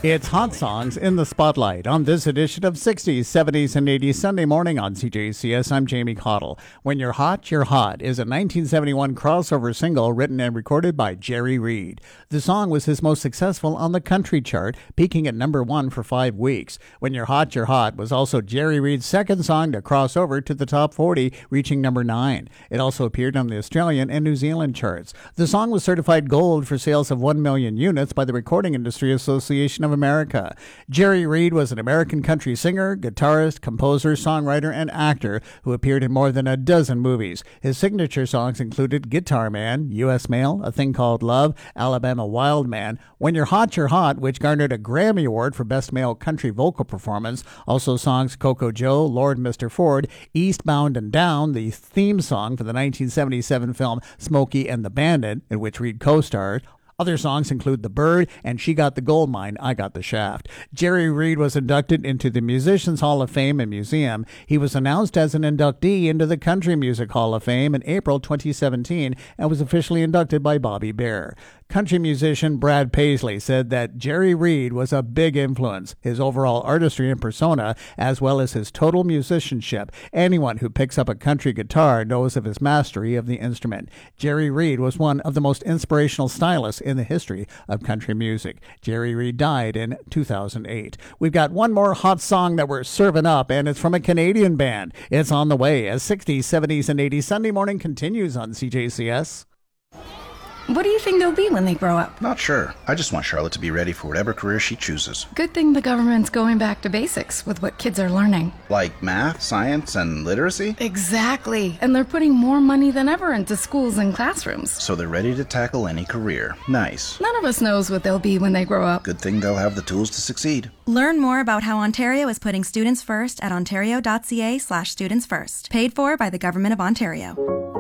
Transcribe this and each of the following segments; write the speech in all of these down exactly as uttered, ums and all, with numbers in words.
It's Hot Songs in the Spotlight on this edition of sixties, seventies, and eighties Sunday morning on C J C S. I'm Jamie Cottle. When You're Hot, You're Hot is a nineteen seventy-one crossover single written and recorded by Jerry Reed. The song was his most successful on the country chart, peaking at number one for five weeks. When You're Hot, You're Hot was also Jerry Reed's second song to cross over to the top forty, reaching number nine. It also appeared on the Australian and New Zealand charts. The song was certified gold for sales of one million units by the Recording Industry Association of America. Jerry Reed was an American country singer, guitarist, composer, songwriter, and actor who appeared in more than a dozen movies. His signature songs included Guitar Man, U S Mail, A Thing Called Love, Alabama Wild Man, When You're Hot, You're Hot, which garnered a Grammy Award for Best Male Country Vocal Performance. Also songs Coco Joe, Lord Mister Ford, Eastbound and Down, the theme song for the nineteen seventy-seven film Smokey and the Bandit, in which Reed co-starred. Other songs include The Bird and She Got the Gold Mine, I Got the Shaft. Jerry Reed was inducted into the Musicians Hall of Fame and Museum. He was announced as an inductee into the Country Music Hall of Fame in April twenty seventeen and was officially inducted by Bobby Bare. Country musician Brad Paisley said that Jerry Reed was a big influence, his overall artistry and persona, as well as his total musicianship. Anyone who picks up a country guitar knows of his mastery of the instrument. Jerry Reed was one of the most inspirational stylists in the history of country music. Jerry Reed died in two thousand eight. We've got one more hot song that we're serving up, and it's from a Canadian band. It's on the way as sixties, seventies, and eighties Sunday morning continues on C J C S. What do you think they'll be when they grow up? Not sure. I just want Charlotte to be ready for whatever career she chooses. Good thing the government's going back to basics with what kids are learning. Like math, science, and literacy? Exactly. And they're putting more money than ever into schools and classrooms. So they're ready to tackle any career. Nice. None of us knows what they'll be when they grow up. Good thing they'll have the tools to succeed. Learn more about how Ontario is putting students first at ontario.ca slash students first. Paid for by the Government of Ontario.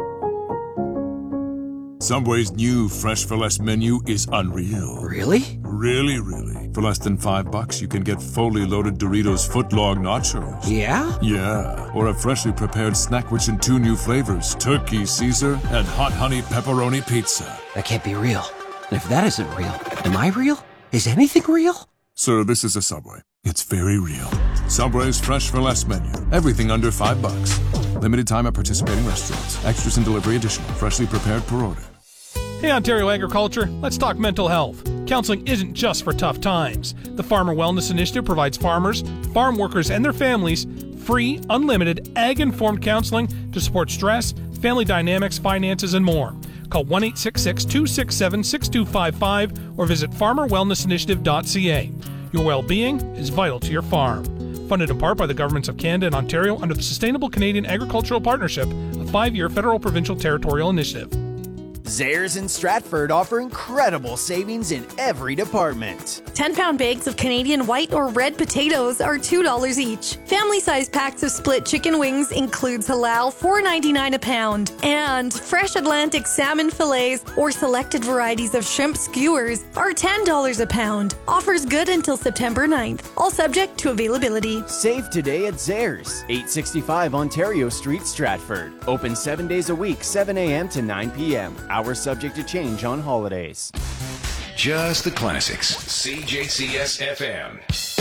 Subway's new Fresh for Less menu is unreal. Really? Really, really. For less than five bucks, you can get fully loaded Doritos footlong nachos. Yeah? Yeah. Or a freshly prepared snackwich in two new flavors, Turkey Caesar and Hot Honey Pepperoni Pizza. That can't be real. And if that isn't real, am I real? Is anything real? Sir, this is a Subway. It's very real. Subway's Fresh for Less menu. Everything under five bucks. Limited time at participating restaurants. Extras and delivery additional. Freshly prepared per order. Hey Ontario Agriculture, let's talk mental health. Counseling isn't just for tough times. The Farmer Wellness Initiative provides farmers, farm workers, and their families free, unlimited, ag-informed counseling to support stress, family dynamics, finances, and more. Call one eight six six, two six seven, six two five five or visit farmer wellness initiative dot c a. Your well-being is vital to your farm. Funded in part by the governments of Canada and Ontario under the Sustainable Canadian Agricultural Partnership, a five-year federal provincial territorial initiative. Zehrs in Stratford offer incredible savings in every department. ten pound bags of Canadian white or red potatoes are two dollars each. Family-sized packs of split chicken wings includes halal, four ninety-nine a pound. And fresh Atlantic salmon fillets or selected varieties of shrimp skewers are ten dollars a pound. Offers good until September ninth. All subject to availability. Save today at Zehrs, eight sixty-five Ontario Street, Stratford. Open seven days a week, seven a.m. to nine p.m. Hours subject to change on holidays. Just the classics. C J C S F M.